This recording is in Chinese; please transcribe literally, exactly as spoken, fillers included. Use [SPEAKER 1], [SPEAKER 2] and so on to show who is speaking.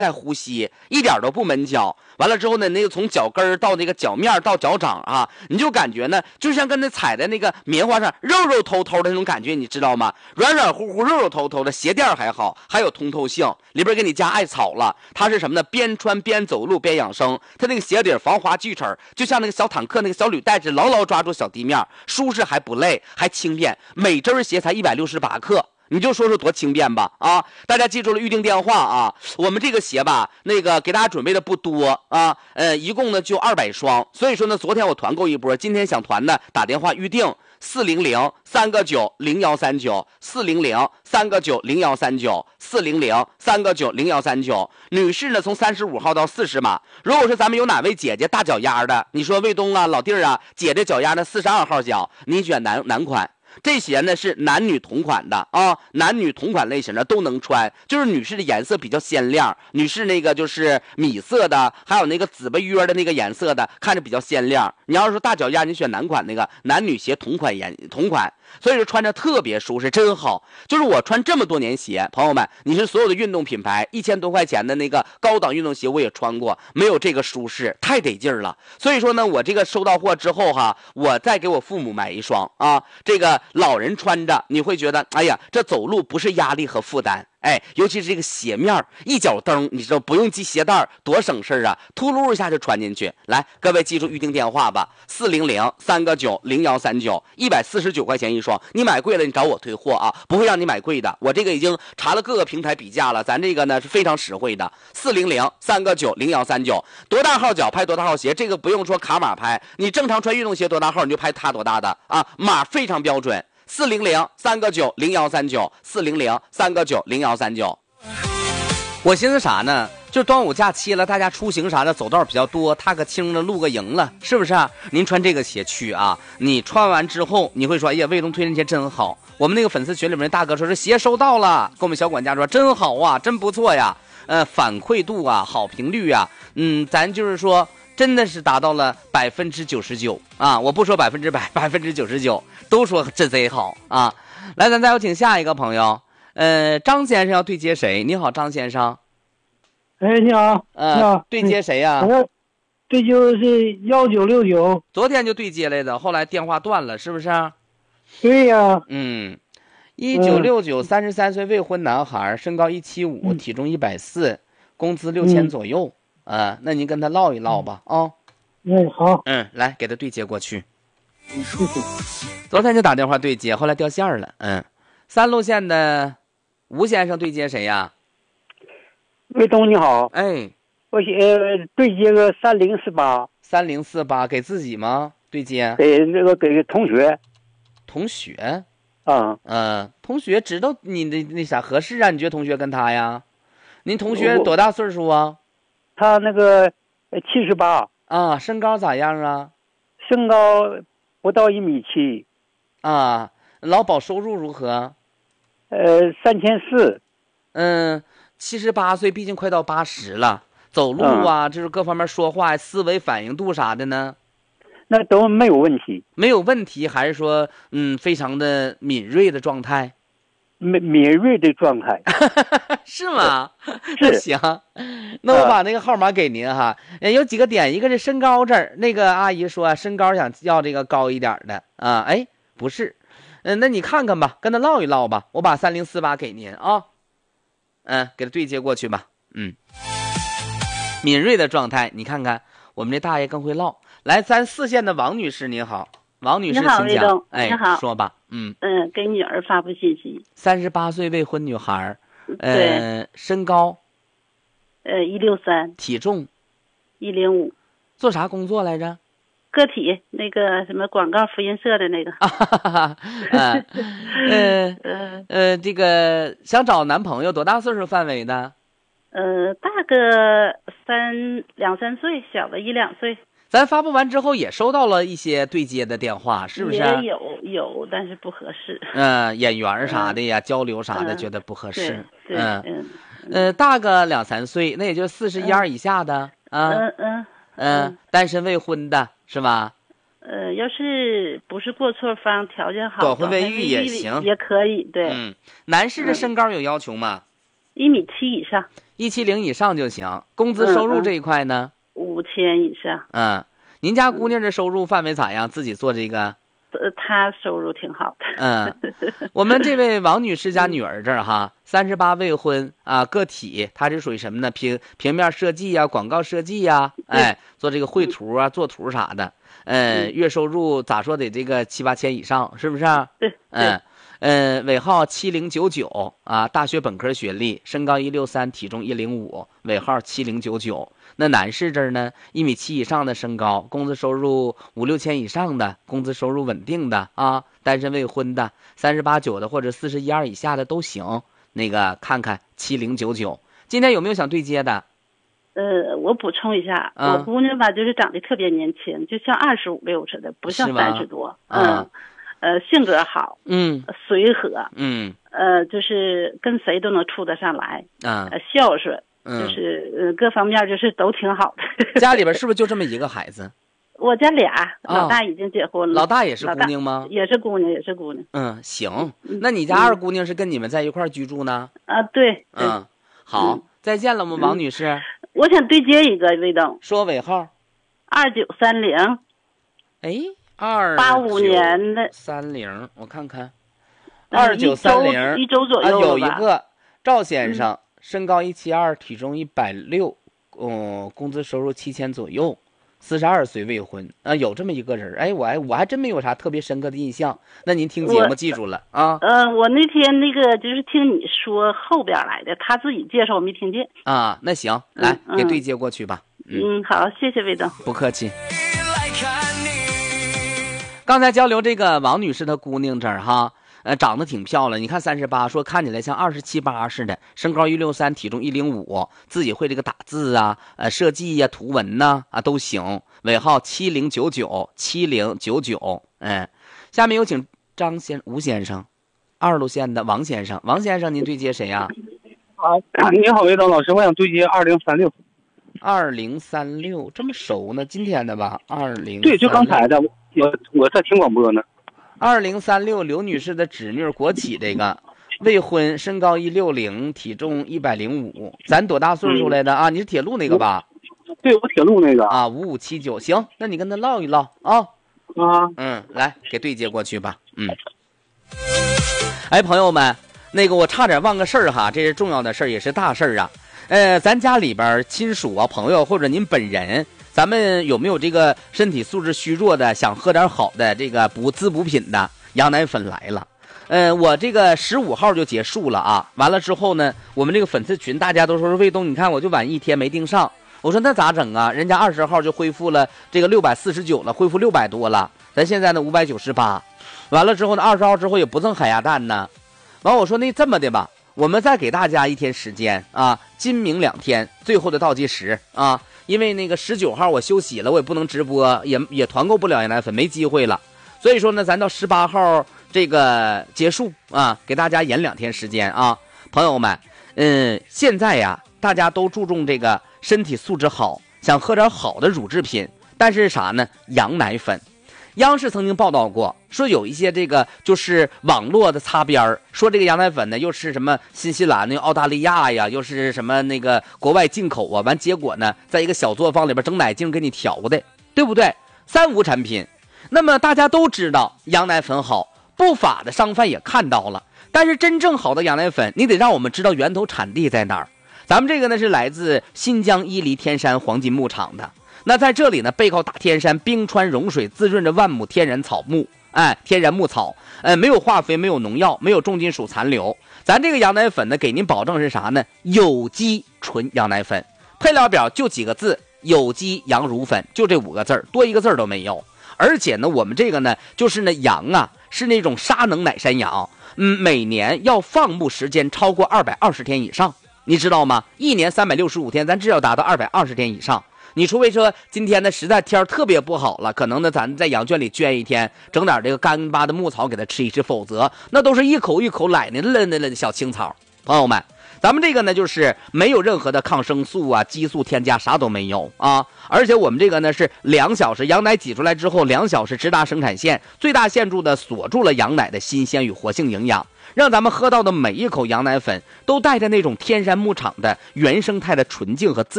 [SPEAKER 1] 在呼吸，一点都不闷脚。完了之后呢，那个从脚跟儿到那个脚面到脚掌啊，你就感觉呢，就像跟那踩在那个棉花上肉肉透透的那种感觉，你知道吗？软软乎乎、肉肉透透的，鞋垫还好，还有通透性，里边给你加艾草了。它是什么呢？边穿边走路边养生，它那个鞋底防滑锯齿，就像那个小坦克那个小履带子，牢牢抓住小地面，舒适还不累，还轻便。每针鞋才一百六十八克。你就说说多轻便吧啊！大家记住了预定电话啊！我们这个鞋吧，那个给大家准备的不多啊，呃，一共呢就二百双，所以说呢，昨天我团购一波，今天想团的打电话预定四零零三个九零幺三九四零零三个九零幺三九四零零三个九零幺三九。女士呢，从三十五号到四十码。如果说咱们有哪位姐姐大脚丫的，你说卫东啊、老弟儿啊，姐姐脚丫的四十二号脚，你选男男款。这鞋呢是男女同款的啊，男女同款类型的都能穿，就是女士的颜色比较鲜亮，女士那个就是米色的，还有那个紫巴约的那个颜色的，看着比较鲜亮。你要是说大脚丫，你选男款那个，男女鞋同款颜同款，所以说穿着特别舒适，真好。就是我穿这么多年鞋，朋友们，你是所有的运动品牌一千多块钱的那个高档运动鞋我也穿过，没有这个舒适，太得劲儿了。所以说呢，我这个收到货之后哈，我再给我父母买一双啊，这个老人穿着你会觉得，哎呀，这走路不是压力和负担。哎，尤其是这个鞋面一脚蹬，你知道不用系鞋带多省事啊，秃噜一下就穿进去。来，各位记住预定电话吧，四零零三个九零幺三九，一百四十九块钱一双。你买贵了，你找我退货啊，不会让你买贵的。我这个已经查了各个平台比价了，咱这个呢是非常实惠的。四零零三个九零幺三九，多大号脚拍多大号鞋，这个不用说卡码拍，你正常穿运动鞋多大号你就拍它多大的啊，码非常标准。四零零三个九零幺三九，四零零三个九零幺三九。我寻思啥呢？就端午假期了，大家出行啥的走道比较多，踏个青了，露个营了，是不是啊？您穿这个鞋去啊，你穿完之后你会说，哎呀，卫东推荐鞋真好。我们那个粉丝群里面大哥说，这鞋收到了，跟我们小管家说真好啊，真不错呀，呃，反馈度啊，好评率啊，嗯，咱就是说。真的是达到了百分之九十九啊！我不说百分之百，百分之九十九都说这贼好啊！来，咱再有请下一个朋友，呃，张先生要对接谁？你好，张先生。
[SPEAKER 2] 哎，你好，
[SPEAKER 1] 呃、
[SPEAKER 2] 你好，
[SPEAKER 1] 对接谁呀、啊？
[SPEAKER 2] 我对就是幺九六九。
[SPEAKER 1] 昨天就对接来的，后来电话断了，是不是？
[SPEAKER 2] 对呀。
[SPEAKER 1] 嗯，一九六九，三十三岁未婚男孩，身高一七五，体重一百四，工资六千左右。嗯啊，那您跟他唠一唠吧啊。
[SPEAKER 2] 嗯，好。
[SPEAKER 1] 嗯，来给他对接过去。昨天就打电话对接，后来掉线了。嗯，三路线的吴先生对接谁呀？
[SPEAKER 2] 卫东你好。
[SPEAKER 1] 哎，
[SPEAKER 2] 我呃对接个三零四八。
[SPEAKER 1] 三零四八给自己吗？对接？
[SPEAKER 2] 给那个给同学。
[SPEAKER 1] 同学？
[SPEAKER 2] 啊。
[SPEAKER 1] 嗯，同学知道你的那啥合适啊？你觉得同学跟他呀？您同学多大岁数啊？
[SPEAKER 2] 他那个七十八
[SPEAKER 1] 啊，身高咋样啊？
[SPEAKER 2] 身高不到一米七。
[SPEAKER 1] 啊，劳保收入如何？
[SPEAKER 2] 呃，三千四。
[SPEAKER 1] 嗯，七十八岁，毕竟快到八十了，走路啊，就是各方面说话、思维反应度啥的呢？
[SPEAKER 2] 那都没有问题。
[SPEAKER 1] 没有问题，还是说嗯，非常的敏锐的状态？
[SPEAKER 2] 敏敏锐的状态。
[SPEAKER 1] 是吗？
[SPEAKER 2] 是。
[SPEAKER 1] 行，那我把那个号码给您哈。有几个点，一个是身高这儿，那个阿姨说身高想要这个高一点的啊，哎，不是，嗯，那你看看吧，跟他唠一唠吧。我把三零四八给您啊，嗯，给他对接过去吧。嗯，敏锐的状态，你看看，我们这大爷更会唠。来，咱四线的王女士您好。王女士，
[SPEAKER 3] 你好，
[SPEAKER 1] 请讲。哎，
[SPEAKER 3] 你好，
[SPEAKER 1] 说吧。嗯
[SPEAKER 3] 嗯，给女儿发布信息。
[SPEAKER 1] 三十八岁未婚女孩，呃，
[SPEAKER 3] 对，
[SPEAKER 1] 身高，
[SPEAKER 3] 呃，一六三，
[SPEAKER 1] 体重，
[SPEAKER 3] 一零五，
[SPEAKER 1] 做啥工作来着？
[SPEAKER 3] 个体，那个什么广告复印社的那个。
[SPEAKER 1] 啊哈哈哈，呃呃呃，这个想找男朋友，多大岁数范围的？
[SPEAKER 3] 呃，大个三两三岁，小的一两岁。
[SPEAKER 1] 咱发布完之后也收到了一些对接的电话，是不是？
[SPEAKER 3] 也有有，但是不合适。
[SPEAKER 1] 嗯、呃，演员啥的呀，嗯、交流啥的、嗯，觉得不合适。
[SPEAKER 3] 嗯嗯
[SPEAKER 1] 呃，大个两三岁，那也就四十一二以下的、嗯、啊。
[SPEAKER 3] 嗯嗯
[SPEAKER 1] 嗯，单身未婚的是吧？
[SPEAKER 3] 呃，要是不是过错方，条件好，
[SPEAKER 1] 短婚未育也行，
[SPEAKER 3] 也可以。对。
[SPEAKER 1] 嗯，男士的身高有要求吗？
[SPEAKER 3] 一一米七以上，
[SPEAKER 1] 一七零以上就行。工资收入这一块呢？
[SPEAKER 3] 五千以上。
[SPEAKER 1] 嗯，您家姑娘这收入范围咋样？自己做这个？
[SPEAKER 3] 呃，她收入挺好的。
[SPEAKER 1] 嗯，我们这位王女士家女儿这儿哈，三十八未婚啊，个体，她是属于什么呢？平平面设计呀、广告设计呀，哎，做这个绘图啊、作图啥的。嗯，月收入咋说得这个七八千以上，是不是？
[SPEAKER 3] 对。
[SPEAKER 1] 嗯。嗯，尾号七零九九啊，大学本科学历，身高一六三，体重一零五，尾号七零九九。那男士这儿呢，一米七以上的身高，工资收入五六千以上的，工资收入稳定的啊，单身未婚的，三十八九的或者四十一二以下的都行。那个看看七零九九，今天有没有想对接的？
[SPEAKER 3] 呃，我补充一下，
[SPEAKER 1] 啊、
[SPEAKER 3] 我姑娘吧，就是长得特别年轻，就像二十五六似的，不像三十多。嗯。呃，性格好，
[SPEAKER 1] 嗯，
[SPEAKER 3] 随和，
[SPEAKER 1] 嗯，
[SPEAKER 3] 呃，就是跟谁都能处得上来，
[SPEAKER 1] 啊，
[SPEAKER 3] 呃，孝顺，
[SPEAKER 1] 嗯，
[SPEAKER 3] 就是呃各方面就是都挺好的。
[SPEAKER 1] 家里边是不是就这么一个孩子？
[SPEAKER 3] 我家俩，老大已经结婚了。
[SPEAKER 1] 老大也是姑娘吗？
[SPEAKER 3] 也是姑娘，也是姑娘。
[SPEAKER 1] 嗯，行，那你家二姑娘是跟你们在一块儿居住呢？
[SPEAKER 3] 啊，对。
[SPEAKER 1] 嗯，好，再见了吗，王女士？
[SPEAKER 3] 我想对接一个魏董。
[SPEAKER 1] 说尾号。
[SPEAKER 3] 二九三零。
[SPEAKER 1] 哎。二
[SPEAKER 3] 八五年的
[SPEAKER 1] 三零，我看看，二九三零
[SPEAKER 3] 一周左右
[SPEAKER 1] 啊，有一个赵先生，嗯、身高一七二，体重一百六，嗯，工资收入七千左右，四十二岁未婚啊，有这么一个人。哎，我还我还真没有啥特别深刻的印象。那您听节目记住了啊？
[SPEAKER 3] 嗯、呃，我那天那个就是听你说后边来的，他自己介绍我没听见
[SPEAKER 1] 啊。那行，来、嗯、给对接过去吧。
[SPEAKER 3] 嗯，嗯好，谢谢魏总，
[SPEAKER 1] 不客气。刚才交流这个王女士她姑娘这儿哈，呃，长得挺漂亮。你看三十八，说看起来像二十七八似的，身高一六三，体重一零五，自己会这个打字啊，呃，设计呀、啊、图文呐 啊, 啊都行。尾号七零九九七零九九，哎，下面有请张先吴先生，二路线的王先生，王先生您对接谁呀、
[SPEAKER 4] 啊？啊，你好，魏东老师，我想对接二零三六。
[SPEAKER 1] 二零三六这么熟呢？今天的吧？二零
[SPEAKER 4] 对，就刚才的。我我在听广播呢。
[SPEAKER 1] 二零三六刘女士的侄女，国企这个未婚，身高一六零，体重一百零五。咱多大岁数来的、嗯、啊？你是铁路那个吧？
[SPEAKER 4] 对，我铁路那个
[SPEAKER 1] 啊，五五七九。行，那你跟他唠一唠啊。
[SPEAKER 4] 啊，
[SPEAKER 1] 嗯，来给对接过去吧。嗯。哎，朋友们，那个我差点忘个事儿哈，这是重要的事儿，也是大事儿啊。呃，咱家里边亲属啊、朋友或者您本人。咱们有没有这个身体素质虚弱的，想喝点好的这个补滋补品的羊奶粉来了？呃，我这个十五号就结束了啊。完了之后呢，我们这个粉丝群大家都说魏东，你看我就晚一天没订上。我说那咋整啊？人家二十号就恢复了这个六百四十九了，恢复六百多了。咱现在呢五百九十八。完了之后呢，二十号之后也不赠海鸭蛋呢。完我说那这么的吧，我们再给大家一天时间啊，今明两天最后的倒计时啊。因为那个十九号我休息了，我也不能直播，也也团购不了羊奶粉，没机会了。所以说呢，咱到十八号这个结束啊，给大家延两天时间啊，朋友们，嗯，现在呀，大家都注重这个身体素质好，想喝点好的乳制品，但是啥呢？羊奶粉。央视曾经报道过，说有一些这个就是网络的擦边，说这个羊奶粉呢又是什么新西兰的、澳大利亚呀，又是什么那个国外进口啊，完结果呢，在一个小作坊里边整奶精给你调的，对不对？三无产品。那么大家都知道羊奶粉好，不法的商贩也看到了，但是真正好的羊奶粉，你得让我们知道源头产地在哪儿。咱们这个呢是来自新疆伊犁天山黄金牧场的。那在这里呢，背靠大天山，冰川融水，滋润着万亩天然草木，哎，天然牧草，呃，没有化肥，没有农药，没有重金属残留。咱这个羊奶粉呢，给您保证是啥呢？有机纯羊奶粉，配料表就几个字：有机羊乳粉，就这五个字儿，多一个字儿都没有。而且呢，我们这个呢，就是那羊啊，是那种沙能奶山羊，嗯，每年要放牧时间超过二百二十天以上，你知道吗？一年三百六十五天，咱至少达到二百二十天以上。你除非说今天呢实在天特别不好了，可能呢咱在羊圈里圈一天，整点这个干巴的牧草给它吃一吃，否则那都是一口一口奶呢嫩嫩的小青草。朋友们， 咱们这个呢，就是没有任何的抗生素啊、激素添加，啥都没有啊。而且我们这个呢是两小时羊奶挤出来之后，两小时直达生产线，最大限度的锁住了羊奶的新鲜与活性营养，让咱们喝到的每一口羊奶粉都带着那种天然牧场的原生态的纯净和自